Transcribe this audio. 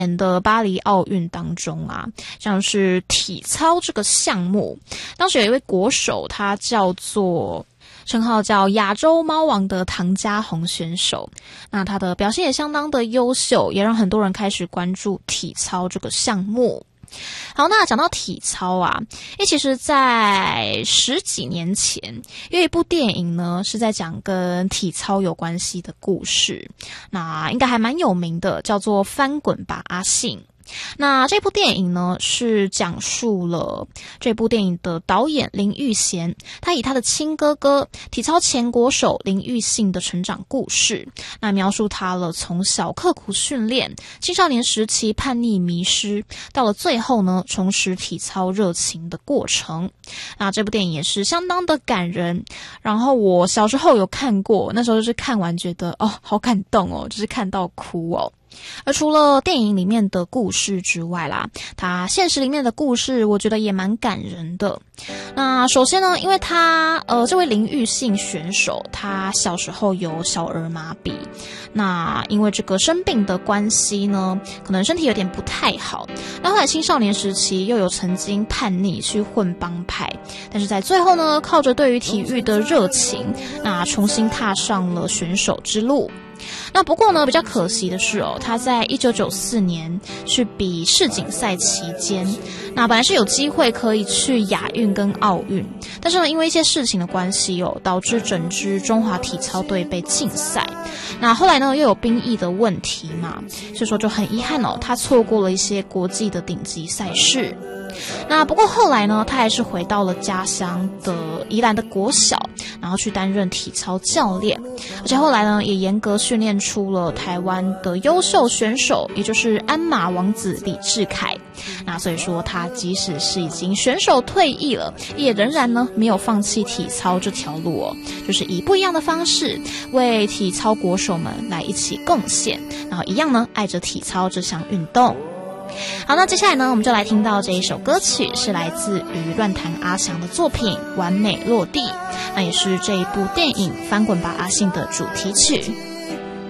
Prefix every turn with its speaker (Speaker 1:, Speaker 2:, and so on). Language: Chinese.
Speaker 1: 年的巴黎奥运当中啊，像是体操这个项目，当时有一位国手，他叫做称号叫亚洲猫王的唐家宏选手，那他的表现也相当的优秀，也让很多人开始关注体操这个项目。好，那讲到体操啊，其实在10几年前，有一部电影呢是在讲跟体操有关系的故事，那应该还蛮有名的，叫做《翻滚吧，阿信》。那这部电影呢，是讲述了这部电影的导演林育贤，他以他的亲哥哥体操前国手林育信的成长故事，那描述他了从小刻苦训练，青少年时期叛逆迷失，到了最后呢重拾体操热情的过程。那这部电影也是相当的感人，然后我小时候有看过，那时候就是看完觉得好感动哦，就是看到哭哦。而除了电影里面的故事之外啦，他现实里面的故事我觉得也蛮感人的。那首先呢，因为他这位林育信选手，他小时候有小儿麻痹，那因为这个生病的关系呢，可能身体有点不太好，那后来青少年时期又有曾经叛逆去混帮派，但是在最后呢，靠着对于体育的热情，那重新踏上了选手之路。那不过呢，比较可惜的是他在1994年去比世锦赛期间，那本来是有机会可以去亚运跟奥运，但是呢，因为一些事情的关系导致整支中华体操队被禁赛。那后来呢，又有兵役的问题嘛，所以说就很遗憾他错过了一些国际的顶级赛事。那不过后来呢，他还是回到了家乡的宜兰的国小，然后去担任体操教练，而且后来呢，也严格训练出了台湾的优秀选手，也就是鞍马王子李智凯。那所以说，他即使是已经选手退役了，也仍然呢没有放弃体操这条路就是以不一样的方式为体操国手们来一起贡献，然后一样呢爱着体操这项运动。好，那接下来呢，我们就来听到这一首歌曲，是来自于乱弹阿翔的作品《完美落地》，那也是这一部电影《翻滚吧，阿信》的主题曲。